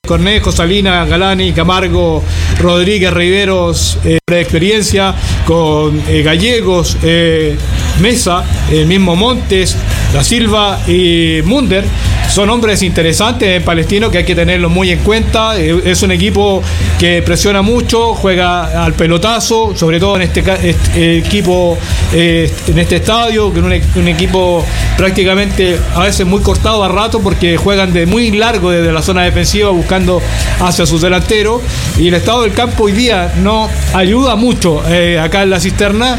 Cornejo, Salinas, Galani, Camargo, Rodríguez, Riveros, de experiencia, con Gallegos, Mesa, el mismo Montes, Da Silva y Munder. Son hombres interesantes en Palestino que hay que tenerlos muy en cuenta. Es un equipo que presiona mucho, juega al pelotazo, sobre todo en este equipo, en este estadio, que es un equipo prácticamente a veces muy cortado a rato porque juegan de muy largo desde la zona defensiva buscando hacia sus delanteros, y el estado del campo hoy día no ayuda mucho acá en la Cisterna.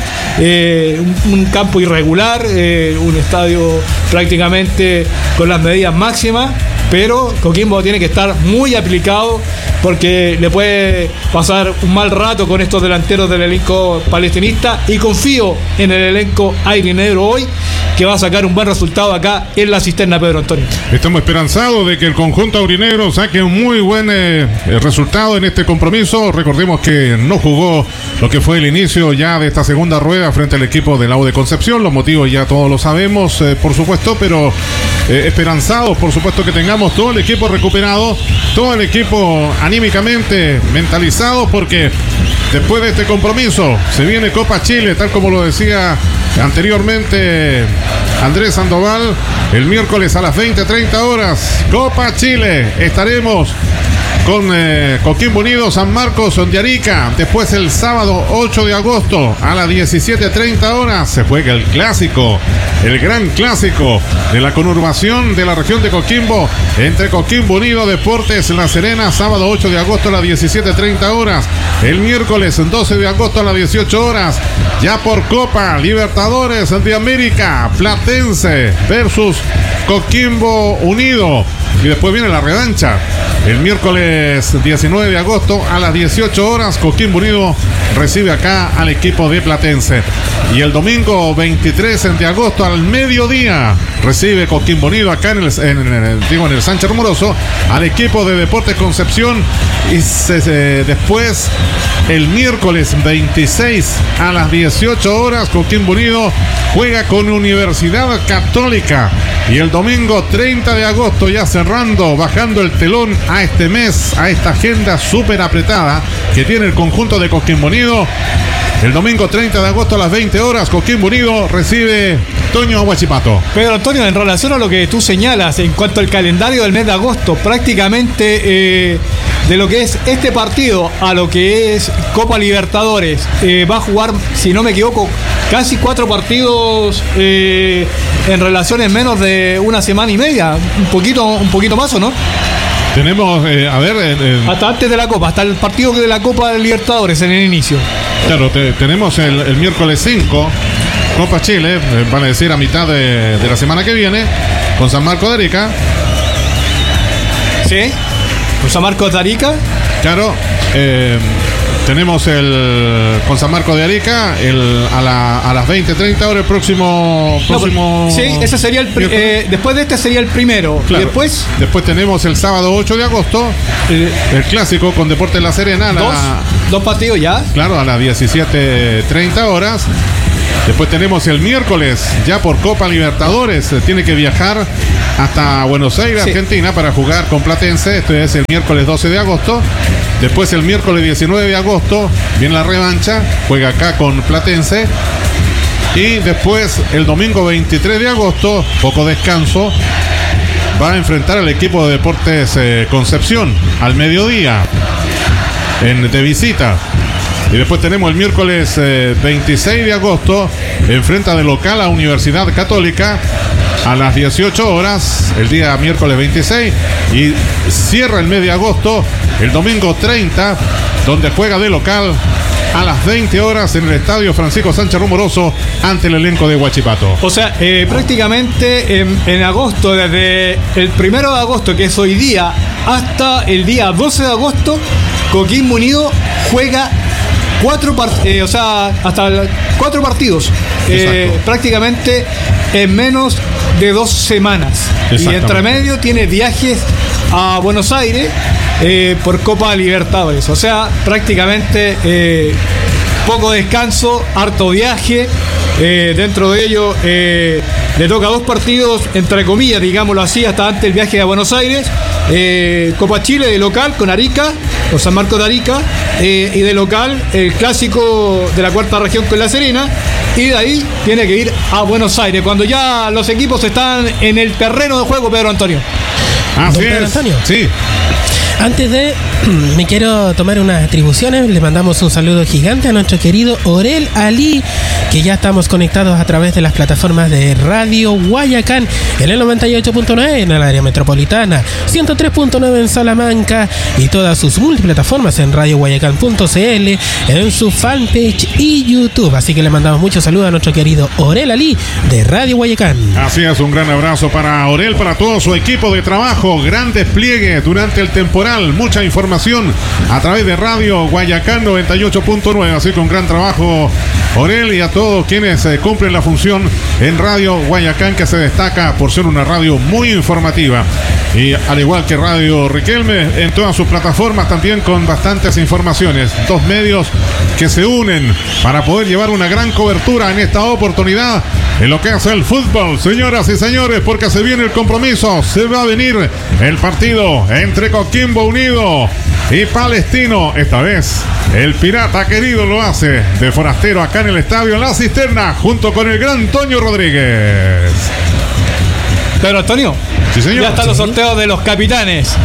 Un campo irregular, un estadio prácticamente con las medidas máximas, pero Coquimbo tiene que estar muy aplicado porque le puede pasar un mal rato con estos delanteros del elenco palestinista, y confío en el elenco airinegro hoy, que va a sacar un buen resultado acá en la Cisterna, Pedro Antonio. Estamos esperanzados de que el conjunto aurinegro saque un muy buen resultado en este compromiso. Recordemos que no jugó lo que fue el inicio ya de esta segunda rueda frente al equipo del AU de Concepción. Los motivos ya todos lo sabemos, por supuesto, pero esperanzados, por supuesto, que tengamos todo el equipo recuperado, todo el equipo anímicamente mentalizado, porque después de este compromiso se viene Copa Chile, tal como lo decía anteriormente Andrés Sandoval, el miércoles a las 20:30 horas, Copa Chile. Estaremos con Coquimbo Unido, San Marcos de Arica. Después el sábado 8 de agosto a las 17:30 horas se juega el clásico, el gran clásico de la conurbación de la región de Coquimbo, entre Coquimbo Unido, Deportes La Serena, sábado 8 de agosto a las 17:30 horas. El miércoles 12 de agosto a las 18 horas, ya por Copa Libertadores de América, Platense versus Coquimbo Unido. Y después viene la revancha. El miércoles 19 de agosto a las 18 horas, Coquimbo Unido recibe acá al equipo de Platense. Y el domingo 23 de agosto al mediodía recibe Coquimbo Unido acá en el Sánchez Rumoroso al equipo de Deportes Concepción. Y después, el miércoles 26 a las 18 horas, Coquimbo Unido juega con Universidad Católica. Y el domingo 30 de agosto, ya cerrando, bajando el telón a este mes, a esta agenda súper apretada que tiene el conjunto de Coquimbo Unido. El domingo 30 de agosto a las 20 horas, Coquimbo Unido recibe Toño Huachipato. Pedro Antonio, en relación a lo que tú señalas en cuanto al calendario del mes de agosto, prácticamente de lo que es este partido a lo que es Copa Libertadores, va a jugar, si no me equivoco, casi 4 partidos en relación en menos de una semana y media, un poquito más, ¿o no? Tenemos, hasta antes de la Copa, hasta el partido de la Copa Libertadores en el inicio. Claro, tenemos el miércoles 5, Copa Chile, van a decir a mitad de la semana que viene, con San Marcos de Arica. ¿Sí? ¿Con San Marcos de Arica? Claro, tenemos con San Marcos de Arica a las 20:30 horas el próximo. Sí, ese sería después de este sería el primero. Claro. Y después tenemos el sábado 8 de agosto el clásico con Deportes La Serena. ¿Dos partidos ya? Claro, a las 17:30 horas. Después tenemos el miércoles, ya por Copa Libertadores, tiene que viajar hasta Buenos Aires, sí, Argentina, para jugar con Platense. Esto es el miércoles 12 de agosto. Después el miércoles 19 de agosto viene la revancha, juega acá con Platense. Y después el domingo 23 de agosto, poco descanso, va a enfrentar al equipo de Deportes Concepción al mediodía de visita. Y después tenemos el miércoles 26 de agosto, enfrenta de local a Universidad Católica a las 18 horas, el día miércoles 26. Y cierra el mes de agosto, el domingo 30, donde juega de local a las 20 horas en el estadio Francisco Sánchez Rumoroso ante el elenco de Huachipato. O sea, prácticamente en agosto, desde el 1 de agosto, que es hoy día, hasta el día 12 de agosto, Coquimbo Unido juega 4 partidos, prácticamente en menos de 2 semanas. Y entre medio tiene viajes a Buenos Aires por Copa Libertadores. O sea, prácticamente poco descanso, harto viaje. Dentro de ello le toca 2 partidos, entre comillas, digámoslo así, hasta antes del viaje a Buenos Aires. Copa Chile de local con Arica, o San Marcos de Arica, y de local el clásico de la 4ª región con La Serena, y de ahí tiene que ir a Buenos Aires, cuando ya los equipos están en el terreno de juego, Pedro Antonio. Así Pedro es. Antonio. Sí. Antes de, me quiero tomar unas atribuciones. Le mandamos un saludo gigante a nuestro querido Orel Ali, que ya estamos conectados a través de las plataformas de Radio Guayacán en el 98.9 en el área metropolitana, 103.9 en Salamanca y todas sus multiplataformas en radioguayacán.cl, en su fanpage y YouTube. Así que le mandamos muchos saludos a nuestro querido Orel Ali de Radio Guayacán. Así es, un gran abrazo para Orel, para todo su equipo de trabajo, gran despliegue durante el temporal, mucha información a través de Radio Guayacán 98.9, así que un gran trabajo Orel, y a todos quienes cumplen la función en Radio Guayacán, que se destaca por ser una radio muy informativa, y al igual que Radio Riquelme en todas sus plataformas también con bastantes informaciones, 2 medios que se unen para poder llevar una gran cobertura en esta oportunidad en lo que es el fútbol, señoras y señores, porque se viene el compromiso, se va a venir el partido entre Coquimbo Unido y Palestino. Esta vez el Pirata querido lo hace de forastero acá en el estadio La Cisterna, junto con el gran Toño Rodríguez. Pedro Antonio, Sí, señor. ya están los sorteos de los capitanes.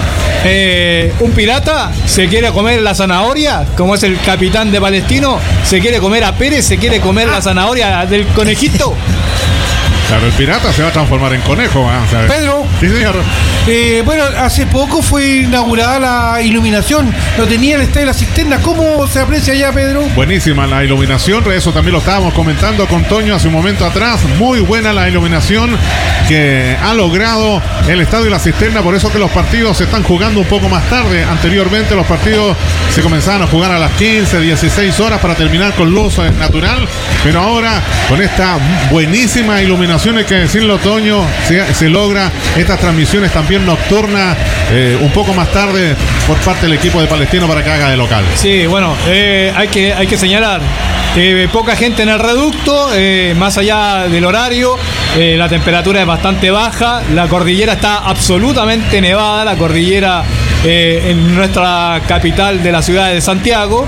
Un pirata se quiere comer la zanahoria, como es el capitán de Palestino, se quiere comer a Pérez, se quiere comer la zanahoria del conejito. Claro, el Pirata se va a transformar en conejo, ¿sabes? Pedro, Sí, señor. bueno, hace poco fue inaugurada la iluminación, lo tenía el Estadio de La Cisterna. ¿Cómo se aprecia allá, Pedro? Buenísima la iluminación, eso también lo estábamos comentando con Toño hace un momento atrás. Muy buena la iluminación que ha logrado el Estadio La Cisterna, por eso que los partidos se están jugando un poco más tarde. Anteriormente los partidos se comenzaban a jugar a las 15, 16 horas para terminar con luz natural, pero ahora con esta buenísima iluminación, hay que decirlo, Toño, se logra estas transmisiones también nocturnas un poco más tarde por parte del equipo de Palestino para que haga de local. Sí, bueno, hay que señalar poca gente en el reducto, más allá del horario, la temperatura es bastante baja, la cordillera está absolutamente nevada, la cordillera en nuestra capital de la ciudad de Santiago,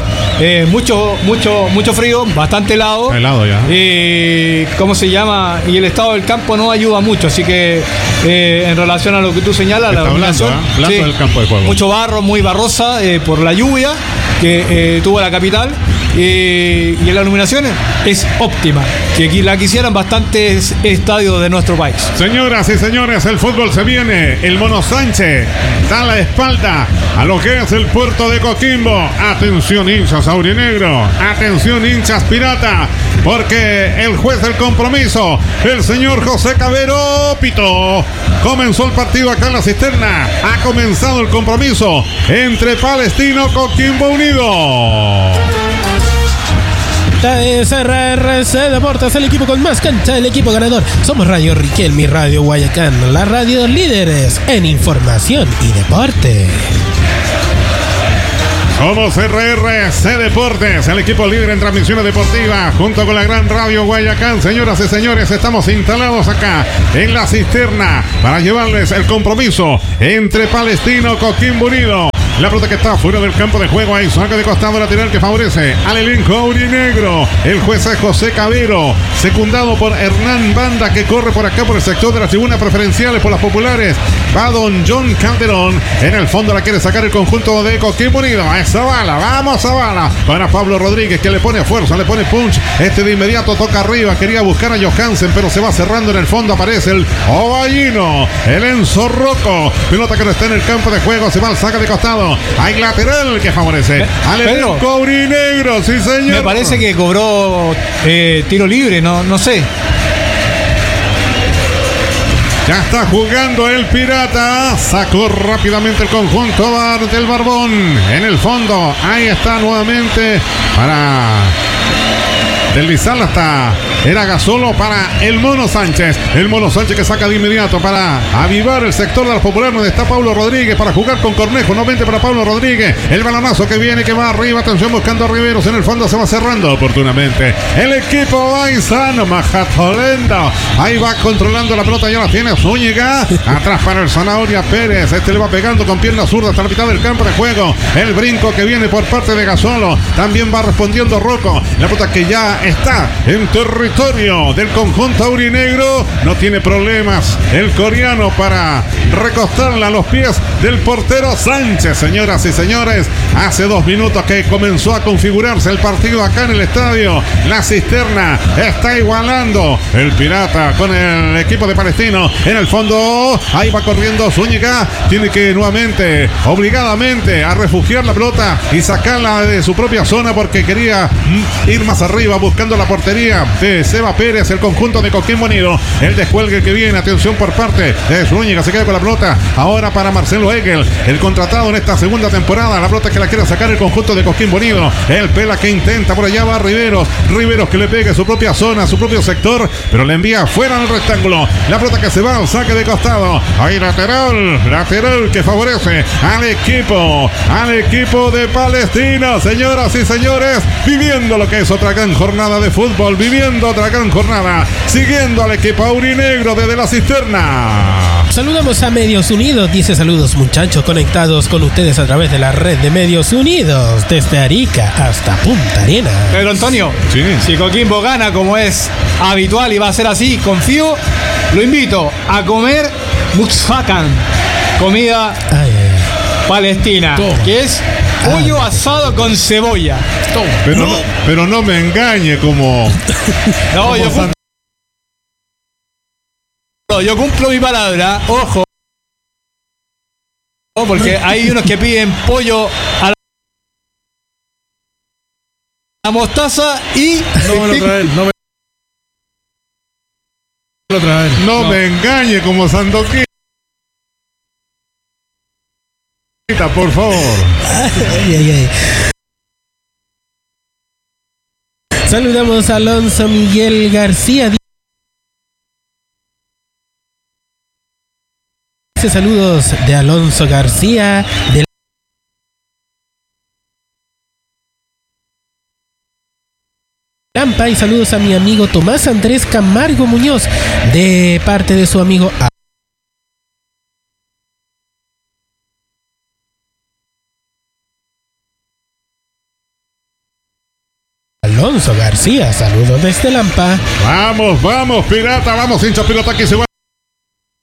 mucho frío, bastante helado. Está helado ya. ¿Cómo se llama? Y el estado del campo no ayuda mucho, así que en relación a lo que tú señalas, está la iluminación, blando el campo de juego. mucho barro, muy barrosa por la lluvia que tuvo la capital, y la iluminación es óptima, que la quisieran bastantes estadios de nuestro país. Señoras y señores, el fútbol se viene. El Mono Sánchez da la espalda a lo que es el puerto de Coquimbo. Atención, hinchas aurinegro, atención, hinchas pirata, porque el juez del compromiso, el señor José Cabero Pito, comenzó el partido acá en La Cisterna. Ha comenzado el compromiso entre Palestino y Coquimbo Unido. RRC Deportes, el equipo con más cancha, el equipo ganador. Somos Radio Riquelme y Radio Guayacán, las radios líderes en información y deporte. Somos RRC Deportes, el equipo líder en transmisiones deportivas, junto con la gran Radio Guayacán. Señoras y señores, estamos instalados acá en La Cisterna para llevarles el compromiso entre Palestino y Coquimbo Unido. La pelota que está fuera del campo de juego, hay saque de costado lateral que favorece al elenco aurinegro. El juez es José Cabero, secundado por Hernán Banda, que corre por acá por el sector de las tribunas preferenciales por las populares. Va don John Calderón, en el fondo la quiere sacar el conjunto de Coquimbo Unido. A Zavala, vamos Zavala, para Pablo Rodríguez, que le pone fuerza, le pone punch. De inmediato toca arriba, quería buscar a Johansen, pero se va cerrando en el fondo. Aparece el Ovallino, el Enzo Rocco, pelota que no está en el campo de juego, se va al saque de costado. Hay lateral que favorece al elenco aurinegro, sí señor. Me parece que cobró tiro libre, no sé. Ya está jugando el Pirata. Sacó rápidamente el conjunto del Barbón. En el fondo, ahí está nuevamente para deslizarla hasta era solo para el Mono Sánchez. El Mono Sánchez que saca de inmediato para avivar el sector de la Popular, donde está Pablo Rodríguez para jugar con Cornejo. 90 para Pablo Rodríguez. El balonazo que viene, que va arriba. Atención, buscando a Riveros. En el fondo se va cerrando oportunamente el equipo Baizano. Majatolendo. Ahí va controlando la pelota. Ya la tiene Zúñiga. Atrás para el Zanahoria Pérez. Este le va pegando con pierna zurda hasta la mitad del campo de juego. El brinco que viene por parte de Gasolo. También va respondiendo Rocco. La pelota que ya está en territorio del conjunto aurinegro. No tiene problemas el coreano para recostarla a los pies del portero Sánchez. Señoras y señores, hace 2 minutos que comenzó a configurarse el partido acá en el estadio La Cisterna. Está igualando el Pirata con el equipo de Palestino. En el fondo, ahí va corriendo Zúñiga. Tiene que nuevamente, obligadamente, a refugiar la pelota y sacarla de su propia zona porque quería ir más arriba buscando la portería de Seba Pérez, el conjunto de Coquimbo Unido. El descuelgue que viene, atención por parte de Zúñiga, se queda con la pelota. Ahora para Marcelo Egel, el contratado en esta segunda temporada. La pelota que la quiere sacar el conjunto de Coquimbo Unido. El Pela que intenta, por allá va Riveros. Riveros que le pega a su propia zona, a su propio sector, pero le envía fuera del rectángulo. La pelota que se va al saque de costado. Ahí lateral que favorece al equipo de Palestina. Señoras y señores, viviendo lo que es otra gran jornada de fútbol, viviendo otra gran jornada, siguiendo al equipo aurinegro desde La Cisterna. Saludamos a Medios Unidos, dice saludos muchachos, conectados con ustedes a través de la red de Medios Unidos, desde Arica hasta Punta Arenas. Pedro Antonio, sí. Si Coquimbo gana como es habitual y va a ser así, confío, lo invito a comer Muxfacan, comida palestina, que es pollo asado con cebolla. Pero no me engañe como... No, yo cumplo mi palabra, ojo, porque hay unos que piden pollo a la mostaza y no me engañe como Sandoquita, por favor. Saludamos a Alonso Miguel García. Saludos de Alonso García de Lampa y saludos a mi amigo Tomás Andrés Camargo Muñoz de parte de su amigo Alonso García. Saludos desde Lampa. Vamos, Pirata, vamos, hincha pelota que se va.